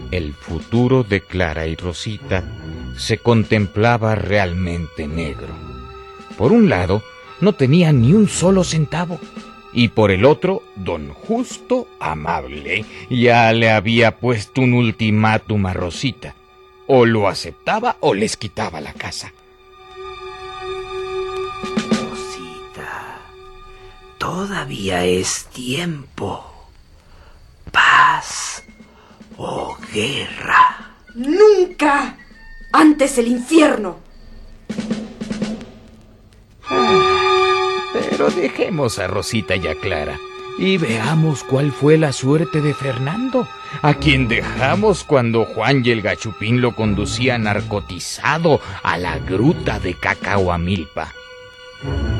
El futuro de Clara y Rosita se contemplaba realmente negro. Por un lado, no tenía ni un solo centavo, y por el otro, don Justo Amable ya le había puesto un ultimátum a Rosita. O lo aceptaba o les quitaba la casa. Rosita, todavía es tiempo. Paz o guerra. ¡Nunca! ¡Antes el infierno! Pero dejemos a Rosita y a Clara y veamos cuál fue la suerte de Fernando, a quien dejamos cuando Juan y el Gachupín lo conducían narcotizado a la gruta de Cacahuamilpa.